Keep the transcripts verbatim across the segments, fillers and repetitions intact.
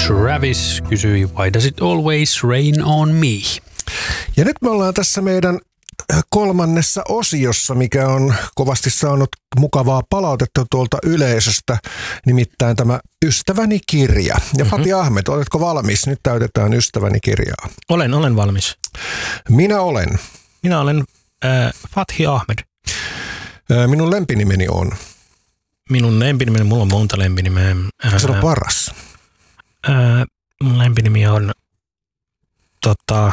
Travis kysyi, why does it always rain on me? Ja nyt me ollaan tässä meidän kolmannessa osiossa, mikä on kovasti saanut mukavaa palautetta tuolta yleisöstä, nimittäin tämä Ystäväni kirja. Ja mm-hmm. Fatih Ahmed, oletko valmis? Nyt täytetään Ystäväni kirjaa. Olen, olen valmis. Minä olen. Minä olen äh, Fatih Ahmed. Äh, minun lempinimeni on. Minun lempinimeni, mulla on monta lempinimeä. Äh, Se on paras. Äh, mun lempinimi on tota,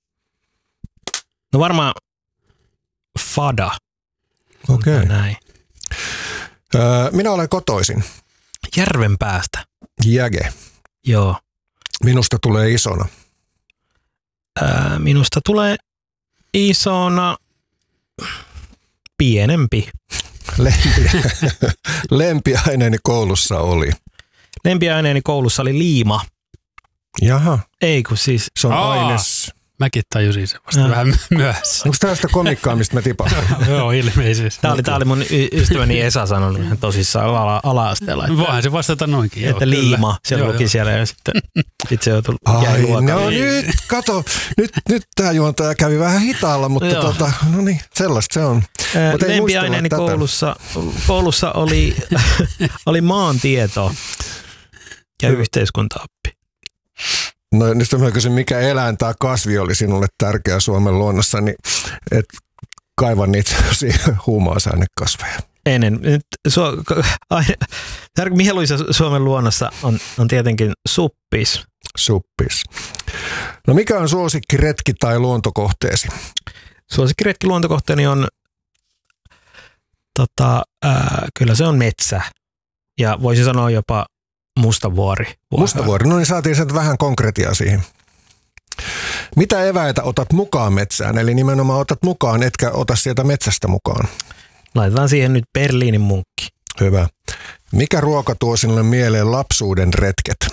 no varmaan Fada. Okei. Okay. Näin. Öö, minä olen kotoisin. Järvenpäästä. Jäge. Joo. Minusta tulee isona. Öö, minusta tulee isona pienempi. Lempi. Lempiaineeni koulussa oli. Lempiaineeni koulussa oli liima. Jaha. Ei kun siis. Se on Aa. aines. Mäkin tajusin se vasta no. vähän myöhässä. Onko tämä sitä komikkaa, mistä mä tipasin? Joo, ilmeisesti. Tämä oli, tämä oli mun y- ystäväni Esa sanonut ihan tosissaan ala- ala-asteella. Että, voihan se vastata noinkin. Että joo, liima, se joo, luki joo. siellä ja sitten sit se joutui Ai, luokalle. no nyt, kato, nyt, nyt tämä juontaja kävi vähän hitaalla, mutta tota, no niin, sellaista se on. Lempiaineeni koulussa, koulussa oli, oli maantieto ja yhteiskuntaoppi. No nyt mä kysyn, mikä eläin tai kasvi oli sinulle tärkeä Suomen luonnossa, niin et kaiva niitä huumausainekasveja. Ennen. Nyt su- mieluisa Suomen luonnossa on, on tietenkin suppis. Suppis. No mikä on suosikkiretki tai luontokohteesi? Suosikkiretki luontokohteeni on, tota, ää, kyllä se on metsä. Ja voisi sanoa jopa Mustavuori. Mustavuori, no niin saatiin sen vähän konkretiaa siihen. Mitä eväitä otat mukaan metsään? Eli nimenomaan otat mukaan, etkä ota sieltä metsästä mukaan. Laitetaan siihen nyt Berliinin munkki. Hyvä. Mikä ruoka tuo sinulle mieleen lapsuuden retket?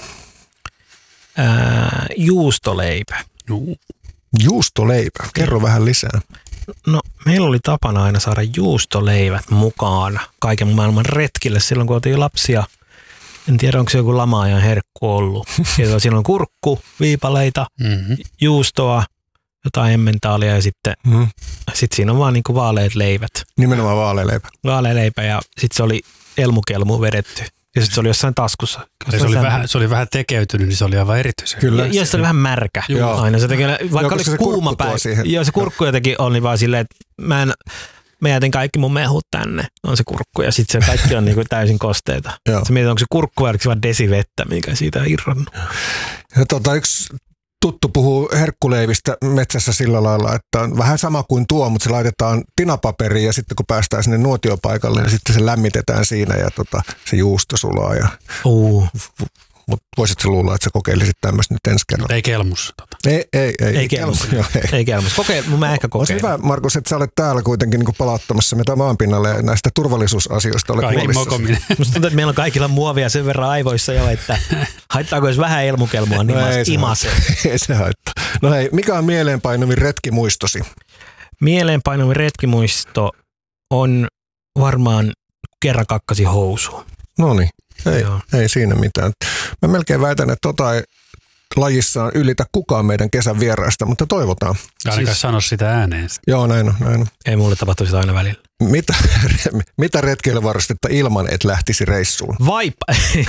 Ää, juustoleipä. Juu. Juustoleipä. Kerro vähän lisää. No, meillä oli tapana aina saada juustoleivät mukaan kaiken maailman retkille silloin, kun oltiin lapsia. En tiedä, onko se joku lama-ajan herkku ollut. Siinä on kurkku, viipaleita, mm-hmm. juustoa, jotain emmentaalia ja sitten mm-hmm. sit siinä on vaan niinku vaaleat leivät. Nimenomaan vaalealeipä. Vaalealeipä ja sitten se oli elmukelmu vedetty. Ja sitten se oli jossain taskussa. Se, se, oli vähän, se oli vähän tekeytynyt, niin se oli aivan erityisen. Kyllä. Ja se oli vähän märkä. Joo. Aina se tekee, vaikka joo, oli kuuma päivä. Joo, se kurkku jotenkin oli vaan silleen, että mä en... Mä jätin kaikki mun mehut tänne, on se kurkku, ja sitten se kaikki on niinku täysin kosteita. Se mietit, onko se kurkku vai onko se vaan desivettä, mikä siitä on irronnut. Ja tota, yksi tuttu puhuu herkkuleivistä metsässä sillä lailla, että on vähän sama kuin tuo, mutta se laitetaan tinapaperiin ja sitten kun päästään sinne nuotiopaikalle, niin sitten se lämmitetään siinä ja tota, se juusto sulaa. Ja uh. Mutta voisitko luulla, että sä kokeilisit tämmöistä nyt ensi kerralla? Ei kelmussa. Tota. Ei, ei, ei. Ei kelmussa. Ei, ei kelmussa. Kokeil, mä ehkä kokeilen. On hyvä, Markus, että sä olet täällä kuitenkin niin palauttamassa meitä maanpinnalle ja näistä turvallisuusasioista olet Kaikki mokominen. Musta tuntuu, että meillä on kaikilla muovia sen verran aivoissa jo, että haittaako jos vähän elmukelmua, niin no imasee. Ei se haittaa. No hei, mikä on mieleenpainuvin retkimuistosi? Mieleenpainuvin retkimuisto on varmaan kerran kakkasi housuun. No niin. Ei, ei siinä mitään. Mä melkein väitän, että tota ei lajissaan ylitä kukaan meidän kesän vieraista, mutta toivotaan. Ainakaan siis... sano sitä ääneen. Joo, näin on, näin on. Ei mulle tapahtu sitä aina välillä. Mitä, mitä retkeilyvarustetta ilman, et lähtisi reissuun? Vaipa.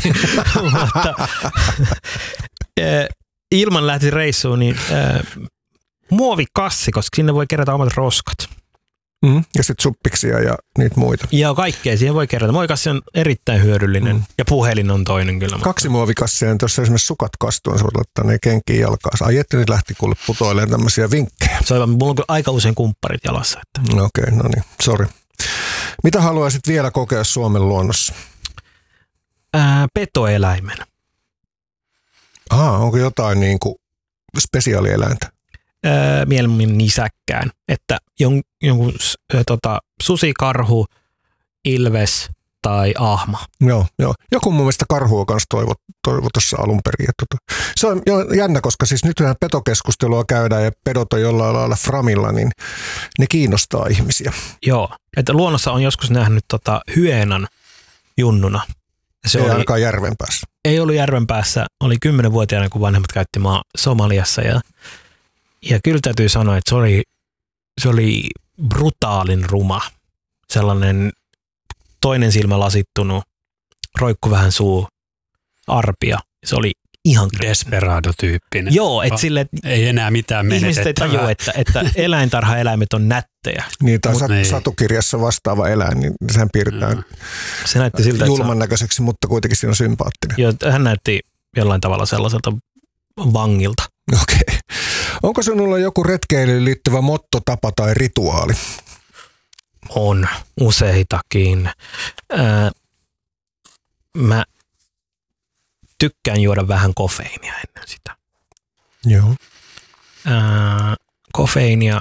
Ilman lähtisi reissuun, niin äh, muovikassi, koska sinne voi kerätä omat roskat. Mm, ja sitten suppiksia ja niitä muita. Ja kaikkea siihen voi kerätä. Muovikassi on erittäin hyödyllinen mm. ja puhelin on toinen kyllä. Kaksi muovikassia, niin tuossa esimerkiksi sukat kastuun, sä voit laittaa ne kenkiin jalkaan. Ai että nyt lähti kuule putoilemaan tämmöisiä vinkkejä. Se on, mulla on aika usein kumpparit jalassa. Että. Okei, okay, no niin, sori. Mitä haluaisit vielä kokea Suomen luonnossa? Ää, petoeläimen. Aha, onko jotain niin kuin spesiaalieläintä? Öö, mieluummin nisäkkään, että jon, jonkun ö, tota, susi, karhu, ilves tai ahma. Joo, joo. Joku mun mielestä karhua kanssa toivo, toivo tuossa alun perin. Tota. Se on jo jännä, koska siis nythän petokeskustelua käydään ja pedot on jollain lailla framilla, niin ne kiinnostaa ihmisiä. Joo, että luonnossa on joskus nähnyt tota, hyenan junnuna. Se ei oli, ainakaan järven päässä. ei ollut järven päässä. Oli kymmenvuotiaana, kun vanhemmat käytti maa Somaliassa. Ja, ja kyllä täytyy sanoa, että se oli, se oli brutaalin ruma. Sellainen toinen silmä lasittunut, roikku vähän suu, arpia. Se oli ihan Desperado-tyyppinen. Joo, että sille Ei enää mitään ihmiset ei tajua, että, että eläintarhaeläimet on nättejä. Niin, tai sat, niin. satukirjassa vastaava eläin, niin sehän piirretään Mm. Se näytti siltä, että julman näköiseksi, mutta kuitenkin siinä on sympaattinen. jo, hän näytti jollain tavalla sellaiselta vangilta. Okei. Okay. Onko sinulla joku retkeilyyn liittyvä motto, tapa tai rituaali? On useitakin. Ää, mä tykkään juoda vähän kofeiinia ennen sitä. Joo. Ää, kofeiinia,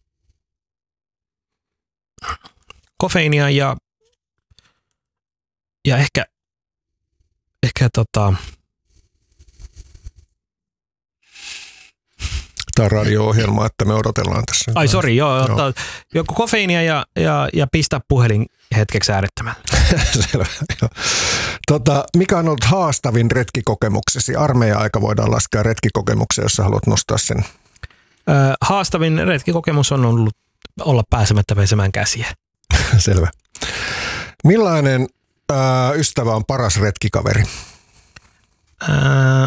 kofeiinia ja, ja ehkä, ehkä tota, Tämä on radio-ohjelma, että me odotellaan tässä. ai sori, joo, Joo. joo. Joku kofeiinia ja, ja, ja pistä puhelin hetkeksi äärettömään. Selvä, joo. Tota, mikä on ollut haastavin retkikokemuksesi? Armeija-aika voidaan laskea retkikokemukseen, jos sä haluat nostaa sen. Ää, haastavin retkikokemus on ollut olla pääsemättä pesemään käsiä. Selvä. Millainen ää, ystävä on paras retkikaveri? Ää,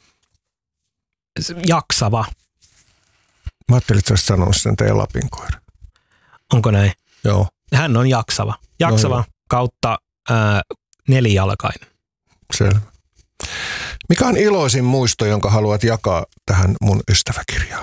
jaksava. Mä ajattelin, että sä olisit sanonut sen teidän Lapin koira. Onko näin? Joo. Hän on jaksava. Jaksava No, kautta ää, nelijalkainen. Selvä. Mikä on iloisin muisto, jonka haluat jakaa tähän mun ystäväkirjaan?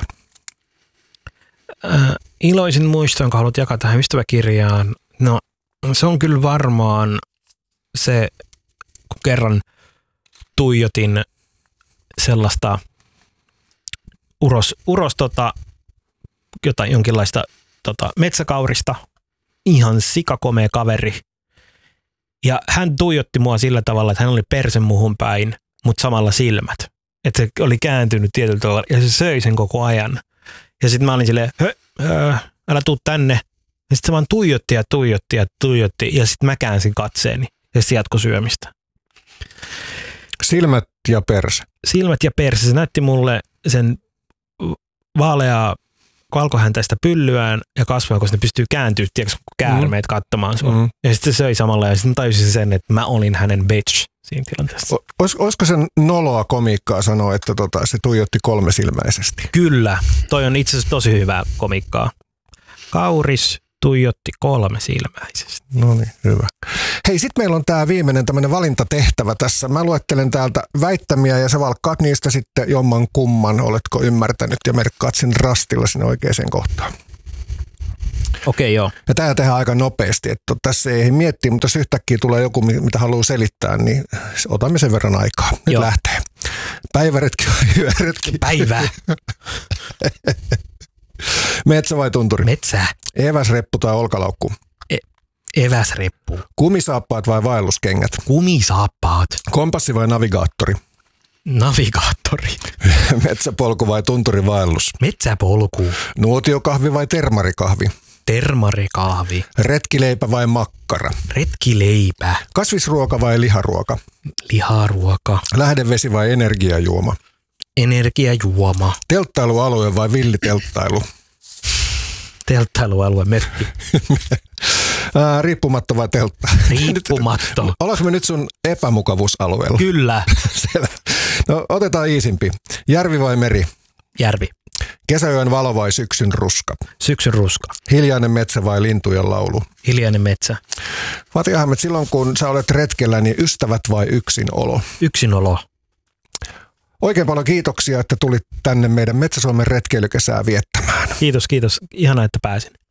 Ää, iloisin muisto, jonka haluat jakaa tähän ystäväkirjaan. No, se on kyllä varmaan se, kun kerran tuijotin sellaista uros, uros tota, jotain, jonkinlaista tota, metsäkaurista. Ihan sikakomea kaveri. Ja hän tuijotti mua sillä tavalla, että hän oli persen muhun päin, mutta samalla silmät. Että se oli kääntynyt tietyllä tavalla ja se söi sen koko ajan. Ja sitten mä olin silleen, hö, hö, älä tuu tänne. Ja sitten se vaan tuijotti ja tuijotti ja tuijotti ja sitten mä käänsin katseeni ja sitten jatkoi syömistä. Silmät ja perse. Silmät ja perse, se näytti mulle sen vaaleaa valkohäntäistä pyllyään ja kasvoja, koska ne pystyy kääntyä, tiedätkö, kun käärmeet mm. katsomaan sua. Mm. Ja sitten se söi samalla ja sitten tajusin sen, että mä olin hänen bitch siinä tilanteessa. Ois, olisiko sen noloa komiikkaa sanoa, että tota, se tuijotti kolmesilmäisesti? Kyllä, toi on itse asiassa tosi hyvää komikkaa. Kauris tuijotti kolmesilmäisesti. No niin, hyvä. Hei, sit meillä on tää viimeinen tämmönen valintatehtävä tässä. Mä luettelen täältä väittämiä ja sä valkkaat niistä sitten jomman kumman, oletko ymmärtänyt, ja merkkaat sen rastilla sinne oikeaan kohtaan. Okei, joo. Ja tää tehdään aika nopeasti, että tässä ei miettiä, mutta jos yhtäkkiä tulee joku, mitä haluaa selittää, niin otamme sen verran aikaa. Nyt joo. lähtee. Päiväretki vai yöretki? Päivää. Metsä vai tunturi? Metsää. Eväsreppu tai olkalaukku? Eväsreppu. Kumisaappaat vai vaelluskengät? Kumisaappaat. Kompassi vai navigaattori? Navigaattori. Metsäpolku vai tunturivaellus? Metsäpolku. Nuotiokahvi vai termarikahvi? Termarikahvi. Retkileipä vai makkara? Retkileipä. Kasvisruoka vai liharuoka? Liharuoka. Lähdevesi vai energiajuoma? Energiajuoma. Telttailualue vai villitelttailu? Telttailualue, merkki. Ää, riippumatta vai teltta? Riippumatta. Ollaanko me nyt sun epämukavuusalueella? Kyllä. Selvä. No otetaan iisimpi. Järvi vai meri? Järvi. Kesäyön valo vai syksyn ruska? Syksyn ruska. Hiljainen metsä vai lintujen laulu? Hiljainen metsä. Matti Ahmed, silloin kun sä olet retkellä, niin ystävät vai yksinolo? Yksinolo. Oikein paljon kiitoksia, että tulit tänne meidän Metsä-Suomen retkeilykesää viettämään. Kiitos, kiitos. Ihanaa, että pääsin.